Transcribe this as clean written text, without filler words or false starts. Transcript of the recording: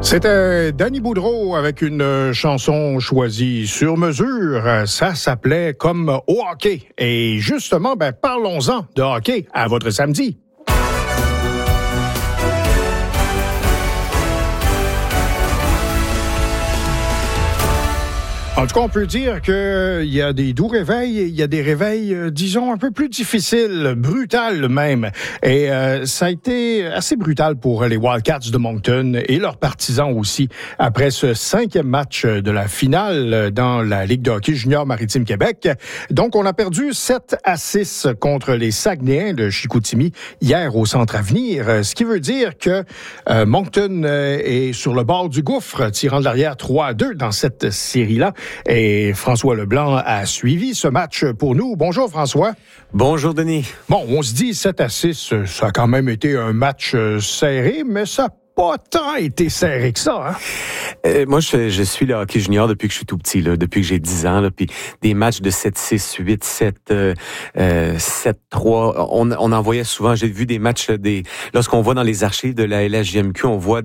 C'était Danny Boudreau avec une chanson choisie sur mesure. Ça s'appelait Comme au hockey. Et justement, parlons-en de hockey à votre samedi. En tout cas, on peut dire qu'il y a des doux réveils, il y a des réveils, disons, un peu plus difficiles, brutales même. Et ça a été assez brutal pour les Wildcats de Moncton et leurs partisans aussi, après ce 5e match de la finale dans la Ligue de hockey junior Maritime Québec. Donc, on a perdu 7-6 contre les Saguenayens de Chicoutimi hier au Centre Avenir, ce qui veut dire que Moncton est sur le bord du gouffre, tirant de l'arrière 3-2 dans cette série-là. Et François Leblanc a suivi ce match pour nous. Bonjour François. Bonjour Denis. Bon, on se dit 7-6, ça a quand même été un match serré, mais ça n'a pas tant été serré que ça, hein? Moi, je suis le hockey junior depuis que je suis tout petit, là, depuis que j'ai 10 ans. Là, puis des matchs de 7-6, 8-7, 7-3, on en voyait souvent. J'ai vu des matchs, lorsqu'on voit dans les archives de la LHJMQ, on voit